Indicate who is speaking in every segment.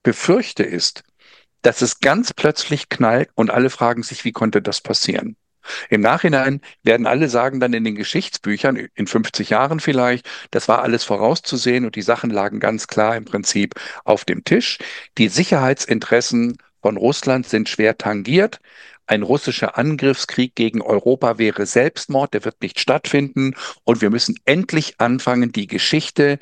Speaker 1: befürchte, ist, dass es ganz plötzlich knallt und alle fragen sich, wie konnte das passieren? Im Nachhinein werden alle sagen dann in den Geschichtsbüchern, in 50 Jahren vielleicht, das war alles vorauszusehen und die Sachen lagen ganz klar im Prinzip auf dem Tisch. Die Sicherheitsinteressen von Russland sind schwer tangiert. Ein russischer Angriffskrieg gegen Europa wäre Selbstmord, der wird nicht stattfinden. Und wir müssen endlich anfangen, die Geschichte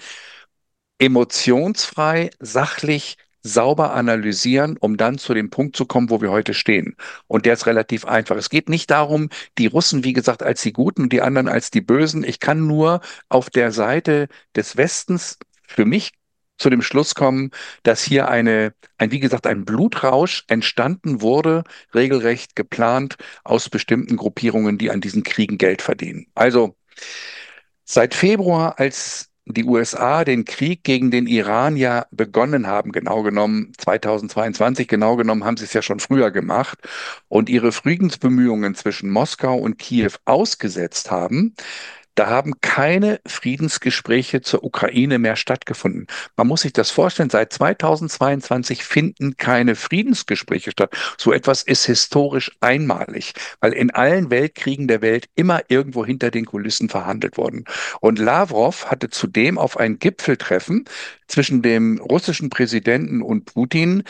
Speaker 1: emotionsfrei, sachlich, sauber analysieren, um dann zu dem Punkt zu kommen, wo wir heute stehen. Und der ist relativ einfach. Es geht nicht darum, die Russen, wie gesagt, als die Guten und die anderen als die Bösen. Ich kann nur auf der Seite des Westens für mich zu dem Schluss kommen, dass hier wie gesagt, ein Blutrausch entstanden wurde, regelrecht geplant aus bestimmten Gruppierungen, die an diesen Kriegen Geld verdienen. Also seit Februar, als die USA den Krieg gegen den Iran ja begonnen haben, genau genommen 2022, genau genommen haben sie es ja schon früher gemacht und ihre Friedensbemühungen zwischen Moskau und Kiew ausgesetzt haben, da haben keine Friedensgespräche zur Ukraine mehr stattgefunden. Man muss sich das vorstellen, seit 2022 finden keine Friedensgespräche statt. So etwas ist historisch einmalig, weil in allen Weltkriegen der Welt immer irgendwo hinter den Kulissen verhandelt worden. Und Lavrov hatte zudem auf ein Gipfeltreffen zwischen dem russischen Präsidenten und Putin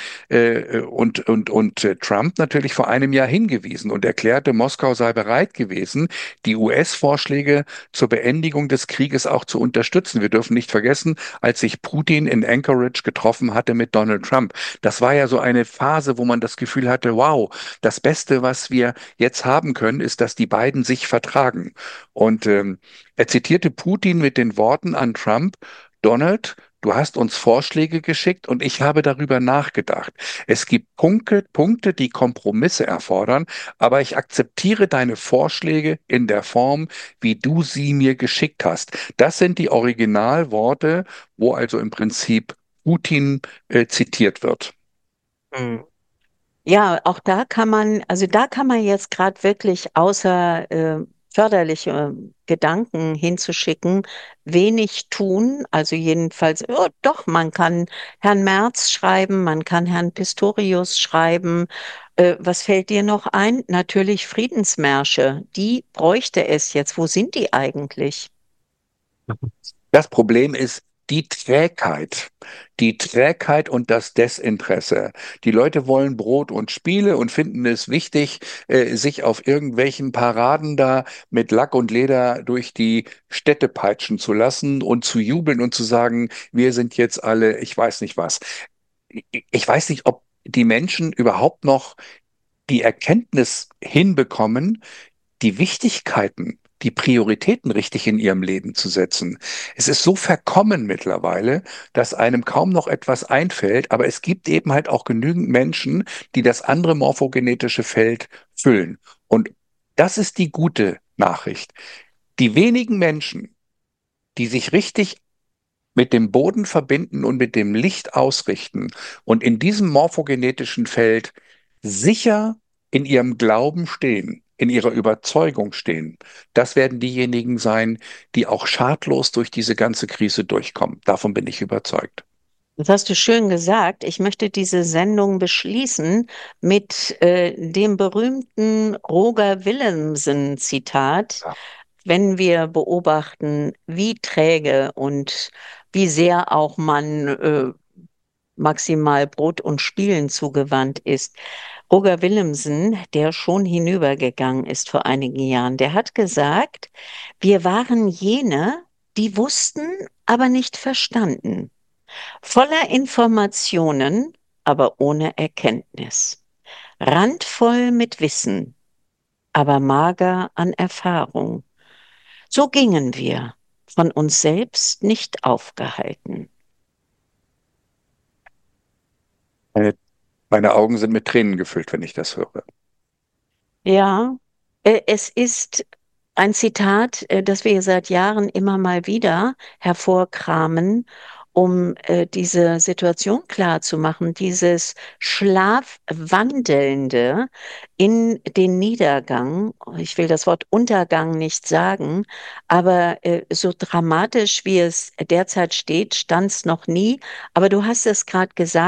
Speaker 1: und Trump natürlich vor einem Jahr hingewiesen und erklärte, Moskau sei bereit gewesen, die US-Vorschläge zur Beendigung des Krieges auch zu unterstützen. Wir dürfen nicht vergessen, als sich Putin in Anchorage getroffen hatte mit Donald Trump. Das war ja so eine Phase, wo man das Gefühl hatte, wow, das Beste, was wir jetzt haben können, ist, dass die beiden sich vertragen. Und er zitierte Putin mit den Worten an Trump: Donald, du hast uns Vorschläge geschickt und ich habe darüber nachgedacht. Es gibt Punkte, die Kompromisse erfordern, aber ich akzeptiere deine Vorschläge in der Form, wie du sie mir geschickt hast. Das sind die Originalworte, wo also im Prinzip Putin zitiert wird.
Speaker 2: Hm. Ja, auch da kann man jetzt gerade wirklich außer förderliche Gedanken hinzuschicken, wenig tun. Also jedenfalls, oh, doch, man kann Herrn Merz schreiben, man kann Herrn Pistorius schreiben. Was fällt dir noch ein? Natürlich Friedensmärsche. Die bräuchte es jetzt. Wo sind die eigentlich?
Speaker 1: Das Problem ist die Trägheit und das Desinteresse. Die Leute wollen Brot und Spiele und finden es wichtig, sich auf irgendwelchen Paraden da mit Lack und Leder durch die Städte peitschen zu lassen und zu jubeln und zu sagen, wir sind jetzt alle, ich weiß nicht was. Ich weiß nicht, ob die Menschen überhaupt noch die Erkenntnis hinbekommen, die Wichtigkeiten, die Prioritäten richtig in ihrem Leben zu setzen. Es ist so verkommen mittlerweile, dass einem kaum noch etwas einfällt, aber es gibt eben halt auch genügend Menschen, die das andere morphogenetische Feld füllen. Und das ist die gute Nachricht. Die wenigen Menschen, die sich richtig mit dem Boden verbinden und mit dem Licht ausrichten und in diesem morphogenetischen Feld sicher in ihrem Glauben stehen, in ihrer Überzeugung stehen, das werden diejenigen sein, die auch schadlos durch diese ganze Krise durchkommen. Davon bin ich überzeugt.
Speaker 2: Das hast du schön gesagt. Ich möchte diese Sendung beschließen mit dem berühmten Roger Willemsen-Zitat.
Speaker 1: Ja.
Speaker 2: Wenn wir beobachten, wie träge und wie sehr auch man maximal Brot und Spielen zugewandt ist. Roger Willemsen, der schon hinübergegangen ist vor einigen Jahren, der hat gesagt, wir waren jene, die wussten, aber nicht verstanden. Voller Informationen, aber ohne Erkenntnis. Randvoll mit Wissen, aber mager an Erfahrung. So gingen wir, von uns selbst nicht aufgehalten.
Speaker 1: Meine, meine Augen sind mit Tränen gefüllt, wenn ich das höre.
Speaker 2: Ja, es ist ein Zitat, das wir seit Jahren immer mal wieder hervorkramen, um diese Situation klar zu machen, dieses Schlafwandelnde in den Niedergang. Ich will das Wort Untergang nicht sagen, aber so dramatisch, wie es derzeit steht, stand es noch nie. Aber du hast es gerade gesagt.